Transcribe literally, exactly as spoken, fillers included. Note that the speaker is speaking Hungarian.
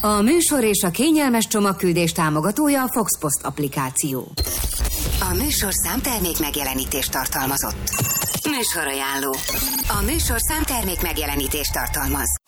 A műsor és a kényelmes csomagküldés támogatója a Foxpost applikáció. A műsorszám termék megjelenítést tartalmazott. Műsorajánló. A műsorszám termék megjelenítést tartalmaz.